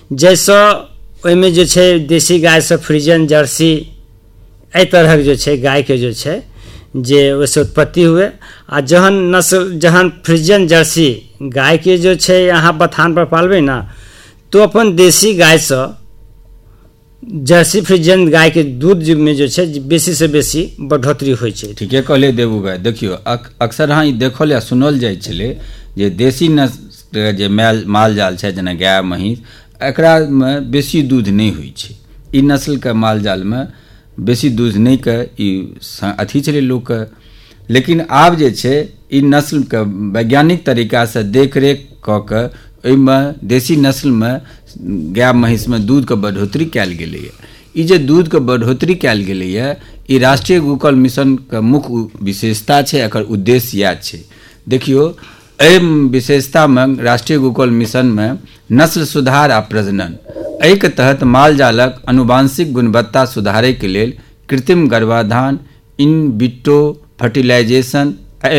जैसे ओहिमे जे छै देसी गायसँ फ्रिजियन जर्सी एहि तरहक जे छै गायके जे छै जे ओहिसँ उत्पत्ति हुए आ जहन फ्रिजियन जर्सी गायके जो छै अहाँ बथान पर पालबै ना तो अपन देसी गायसँ जर्सी फ्रिजियन गायके दूधमे जो छै बेसी से बेसी बढ़ोतरी होइ छै। ठीके कहले देबू भाई। देखियो अक्सर अहाँ ई देखल या सुनल जाइ छलै जे देसी नस्ल जे माल जाल छै जेना गाय महीष एकरामे बेसी दूध नहि होइ छै। ई नस्लके माल जालमे बेसी दूध नहि के ई अथी छलै लोकके, लेकिन आब जे छै ई नस्लके वैज्ञानिक तरीकासँ देखरेख कऽ कऽ ओहिमे देसी नस्लमे गाय महीषमे दूधके बढ़ोतरी कयल गेलैए। ई जे दूधके बढ़ोतरी कयल गेलैए ई राष्ट्रीय गोकुल मिशनके मुख्य विशेषता छै, एकर उद्देश्य इएह छै। देखियौ एहि विशेषतामे राष्ट्रीय गोकुल मिशनमे नस्ल सुधार आ प्रजनन एहिके तहत माल जालक आनुवंशिक गुणवत्ता सुधारैके लेल कृत्रिम गर्भाधान, इन विट्रो फर्टिलाइजेशन,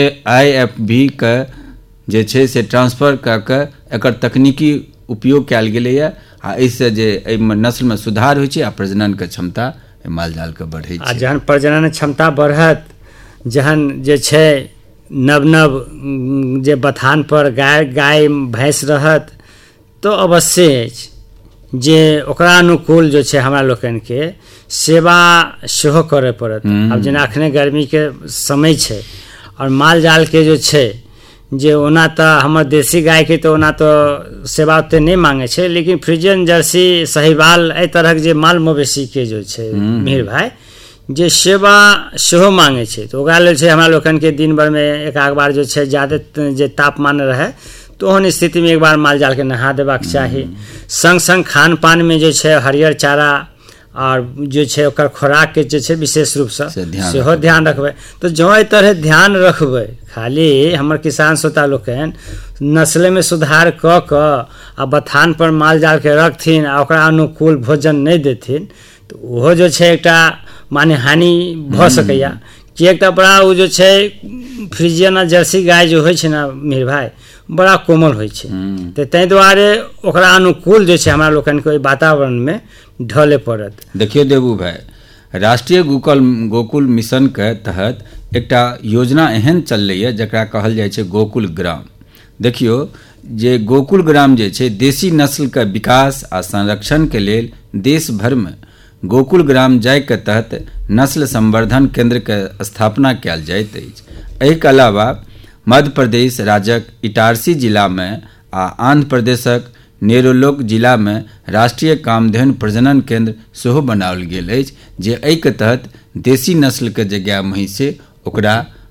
IFV के जे छै से ट्रांसफर कऽ कऽ एकर तकनीकी उपयोग कयल गेलैए आ एहिसँ जे एहिमे नस्लमे सुधार होइ छै आ प्रजननके क्षमता माल जालके बढ़ै छै। आ जहन प्रजनन क्षमता बढ़त, जहन जे छै नव नव जे बथान पर गाय भैंस रहत तो अवश्य अछि जे ओकरा अनुकूल जो छै हमरा लोकनिके सेवा सेहो करय पड़त। अब जेना अखने गर्मीके समय छै और माल जालके जो छै जे ओना तऽ हमर देसी गायके तऽ ओना तऽ सेवा ओतेक नहि मांगे छै, लेकिन फ्रिजियन जर्सी साहिवाल एहि तरहक जे माल मवेशीके जो छै मीर भाई जे सेवा सेहो मांगे छै। तऽ ओकरा लेल छै हमरा लोकनिके दिन भरमे एक आध बार जो छै ज्यादा जे तापमान रहै तो ओहन स्थितिमे एक बार माल जालके नहा देबाक चाही। संग संग खान पानमे जे छै हरियर चारा और जो छै ओकर खोराकके जे छै विशेष रूपसँ सेहो ध्यान रखबै। तो जँ एहि तरह ध्यान रखबै, खाली हमर किसान श्रोता लोकनि नस्लमे सुधार कऽ कऽ आ बथान पर माल जालके रखथिन आ ओकरा अनुकूल भोजन नहि देथिन तऽ ओहो जो छै एकटा माने हानि भऽ सकैया। किएक तऽ बड़ा ओ जो छै फ्रिजियन आ जर्सी गाय जो होइ छै ना मीर भाई बड़ा कोमल होइ छै, तऽ ताहि दुआरे ओकरा अनुकूल जे छै हमरा लोकनिके ओहि वातावरणमे ढले पड़त। देखियौ देबू भाई, राष्ट्रीय गोकुल मिशनके तहत एकटा योजना एहन चललैए जकरा कहल जाइ छै गोकुल ग्राम। देखियौ जे गोकुल ग्राम जे छै देसी नस्लके विकास आ संरक्षणके लेल देश भरिमे गोकुल ग्राम जाइके तहत नस्ल संवर्धन केंद्रके स्थापना कयल जाइत अछि। एहिके अलावा मध्य प्रदेश राज्यक इटारसी जिलामे आ आंध्र प्रदेशक नेरोलोक जिलामे राष्ट्रीय कामधेनु प्रजनन केंद्र सेहो बनाओल गेल अछि जे एहिके तहत देसी नस्लके जे गाय महीष छै ओकरा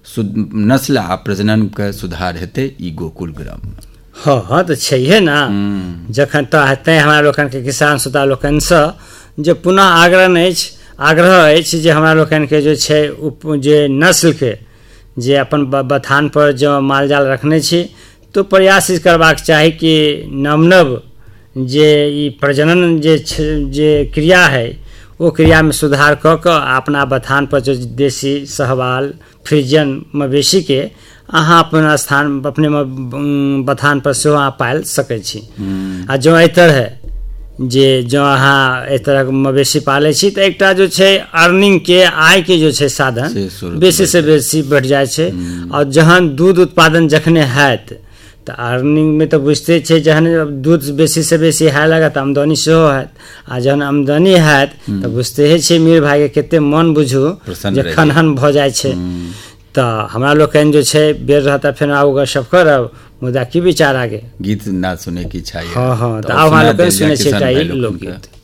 नस्ल आ प्रजननके सुधार हेतै ई गोकुल ग्राममे। हाँ तऽ छैहे ना। जखन तऽ हेतै हमरा लोकनिके किसान श्रोता लोकनिसँ जे पुनः आग्रह अछि जे हमरा लोकनिके जे छै जे नस्लके जे अपन बथान पर जो माल जाल रखने छी तो प्रयास करबाक चाही कि नव नव जे ई प्रजनन जे क्रिया है वो क्रिया में सुधार कऽ कऽ अपना बथान पर जो देसी सहवाल फ्रिजियन मवेशीके अहाँ अपन स्थान अपने बथान पर सेहो अहाँ पालि सकै छी। आ जो एहि तरह जो अहाँ एहि तरह मवेशी पालै छी तऽ एकटा जो छै अर्निंगके आयके जो छै साधन बेसी से बेसी बढ़ि जाइ छै। और जहन दूध उत्पादन जखने हैत तऽ अर्निंगमे तऽ बुझिते छै जहन दूध बेसी से बेसी हाय लागत आमदनी सेहो हैत, आ जहन आमदनी हैत तऽ बुझते छै मीर भाईके कतेक मन बुझू जे खनहन भऽ जाइ छै। तऽ हमरा लोकनि जो छै बेर रहता फेर आगू गपशप करब, मुदा की विचार आगे गीत ना सुने की इच्छा। हाँ तऽ आब हमरा लोकनि सुनै छै एकटा लोकगीत।